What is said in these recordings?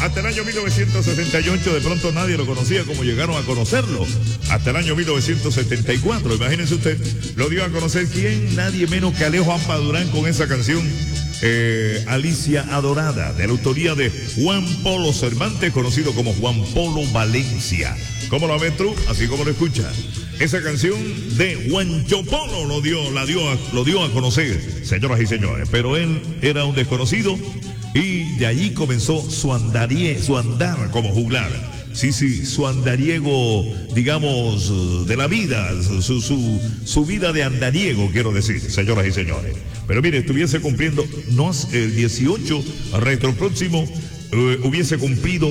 hasta el año 1968 de pronto nadie lo conocía como llegaron a conocerlo. Hasta el año 1974, imagínense usted, lo dio a conocer quién, nadie menos que Alejo Ampadurán con esa canción. Alicia Adorada, de la autoría de Juan Polo Cervantes, conocido como Juan Polo Valencia. ¿Cómo lo ves tú? Así como lo escuchas. Esa canción de Juancho Polo lo dio a conocer, señoras y señores. Pero él era un desconocido y de allí comenzó su andar como juglar. Sí, su andariego, digamos, de la vida, su vida de andariego, quiero decir, señoras y señores. Pero mire, estuviese cumpliendo, el 18, retro próximo, hubiese cumplido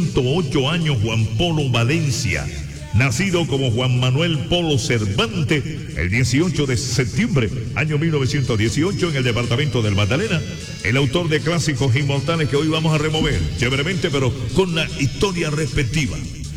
108 años Juan Polo Valencia, nacido como Juan Manuel Polo Cervantes, el 18 de septiembre, año 1918, en el departamento del Magdalena, el autor de clásicos inmortales que hoy vamos a remover, chéveremente, pero con la historia respectiva.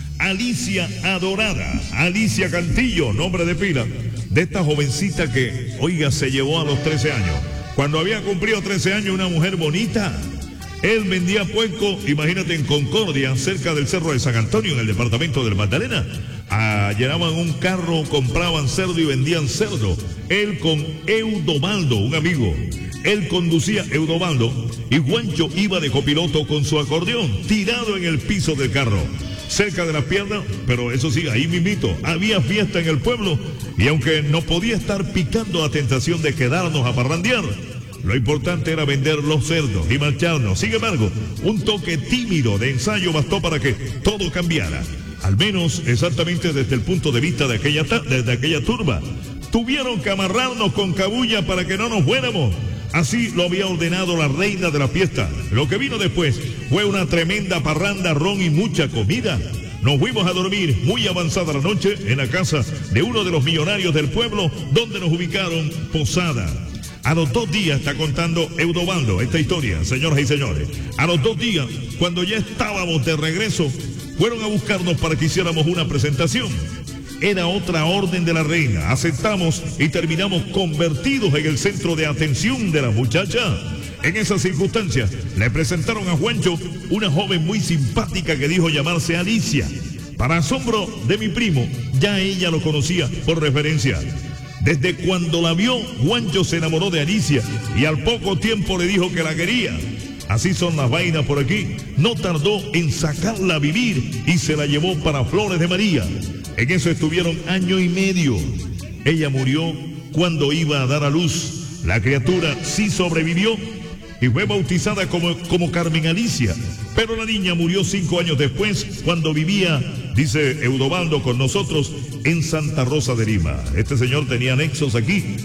Alicia Adorada, Alicia Cantillo, nombre de pila, de esta jovencita que, oiga, se llevó a los 13 años. Cuando había cumplido 13 años, una mujer bonita. Él vendía puerco, imagínate, en Concordia, cerca del Cerro de San Antonio, en el departamento del Magdalena. Llenaban un carro, compraban cerdo y vendían cerdo. Él con Eudobaldo, un amigo. Él conducía Eudobaldo y Juancho iba de copiloto con su acordeón, tirado en el piso del carro, cerca de las piernas, pero eso sí, ahí mismito, había fiesta en el pueblo y aunque no podía estar picando la tentación de quedarnos a parrandear, lo importante era vender los cerdos y marcharnos. Sin embargo, un toque tímido de ensayo bastó para que todo cambiara. Al menos exactamente desde el punto de vista de aquella turba. Tuvieron que amarrarnos con cabulla para que no nos fuéramos. Así lo había ordenado la reina de la fiesta. Lo que vino después fue una tremenda parranda, ron y mucha comida. Nos fuimos a dormir muy avanzada la noche en la casa de uno de los millonarios del pueblo, donde nos ubicaron posada. A los 2 días, está contando Eudobaldo esta historia, señoras y señores. A los 2 días, cuando ya estábamos de regreso, fueron a buscarnos para que hiciéramos una presentación. Era otra orden de la reina. Aceptamos y terminamos convertidos en el centro de atención de la muchacha. En esas circunstancias, le presentaron a Juancho una joven muy simpática que dijo llamarse Alicia. Para asombro de mi primo, ya ella lo conocía por referencia. Desde cuando la vio, Juancho se enamoró de Alicia y al poco tiempo le dijo que la quería. Así son las vainas por aquí. No tardó en sacarla a vivir y se la llevó para Flores de María. En eso estuvieron 1 año y medio. Ella murió cuando iba a dar a luz. La criatura sí sobrevivió y fue bautizada como Carmen Alicia. Pero la niña murió 5 años después, cuando vivía, dice Eudobaldo, con nosotros en Santa Rosa de Lima. Este señor tenía nexos aquí